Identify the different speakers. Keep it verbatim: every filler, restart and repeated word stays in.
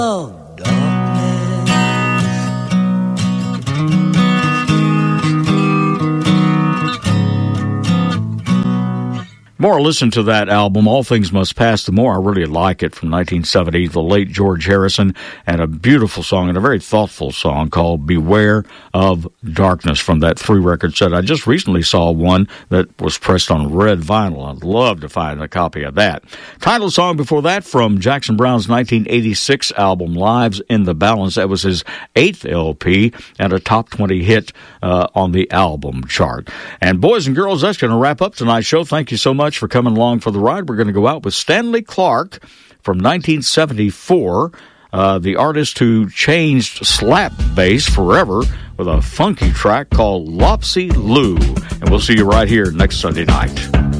Speaker 1: of darkness.
Speaker 2: More listen to that album, All Things Must Pass. The more I really like it, from nineteen seventy, the late George Harrison, and a beautiful song and a very thoughtful song called Beware of Darkness from that three-record set. I just recently saw one that was pressed on red vinyl. I'd love to find a copy of that. Title song before that from Jackson Browne's nineteen eighty-six album, Lives in the Balance. That was his eighth L P and a top twenty hit uh, on the album chart. And boys and girls, that's going to wrap up tonight's show. Thank you so much for coming along for the ride. We're going to go out with Stanley Clarke from nineteen seventy-four, uh, the artist who changed slap bass forever with a funky track called Lopsy Lou. And we'll see you right here next Sunday night.